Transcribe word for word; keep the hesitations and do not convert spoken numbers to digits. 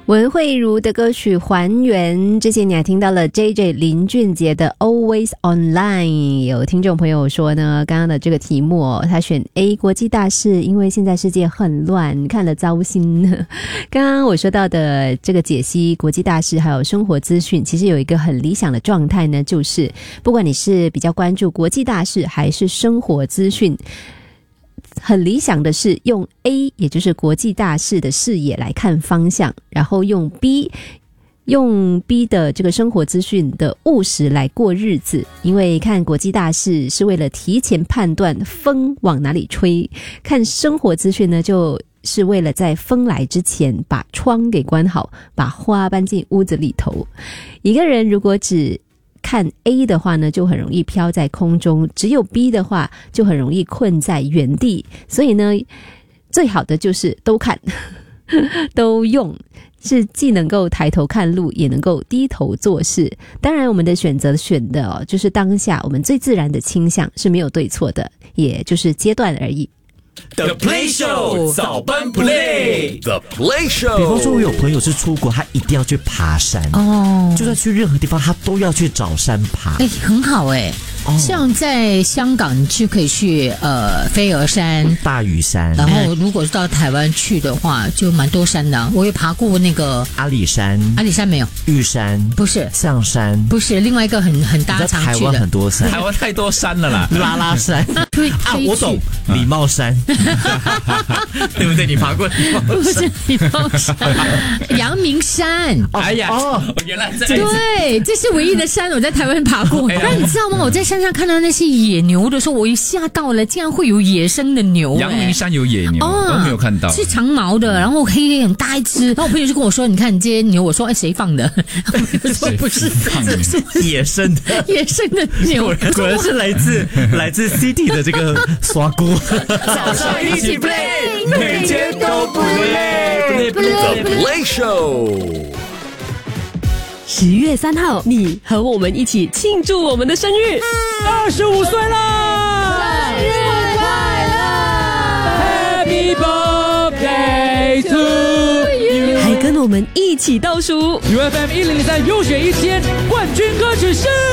文慧如的歌曲《还原》，之前你还听到了 J J 林俊杰的 Always Online。 有听众朋友说呢，刚刚的这个题目、哦、他选 A 国际大事，因为现在世界很乱，看了糟心。刚刚我说到的这个解析国际大事还有生活资讯，其实有一个很理想的状态呢，就是不管你是比较关注国际大事还是生活资讯，很理想的是用 A 也就是国际大事的视野来看方向，然后用 B 用 B 的这个生活资讯的务实来过日子。因为看国际大事是为了提前判断风往哪里吹，看生活资讯呢就是为了在风来之前把窗给关好，把花搬进屋子里头。一个人如果只看 A 的话呢，就很容易飘在空中，只有 B 的话就很容易困在原地。所以呢，最好的就是都看都用，是既能够抬头看路，也能够低头做事。当然我们的选择选的、哦、就是当下我们最自然的倾向，是没有对错的，也就是阶段而已。 The Play Show 早班 Play The Play Show。 比方说我有朋友是出国，他一定要去爬山哦，就算去任何地方他都要去找山爬。 哎，很好哎、哦，像在香港你就可以去呃飞鹅山、 大屿山， 然后如果是到台湾去的话就蛮多山的、啊、我也爬过那个阿里山。 阿里山没有， 玉山不是， 象山不是，另外一个很很大常去的。 台湾很多山， 台湾太多山了啦。 拉拉山对啊，我懂，礼貌山对不对？你爬过礼貌山？ 不是礼貌山，阳明山。 哎呀，哦，原来这对，这是唯一的山我在台湾爬过。那、哎、你知道吗？我在山上看到那些野牛的时候，我一吓到了，竟然会有野生的牛、欸。 阳明山有野牛，哦、都没有看到。 是长毛的，然后黑黑很大一只。然后我朋友就跟我说：“你看这些牛。”我说：“哎，谁放的？”我说：“不是， 这是野生的， 野生的牛， 果然是来自来自 City 的这个刷锅。 早上一起 play， 每天都不累。The Play Show。 十月三号，你和我们一起庆祝我们的生日， 二十五岁啦！ 生日快乐 ，Happy birthday to you！ 还跟我们一起倒数 U F M 一零零三优选一千冠军歌曲是。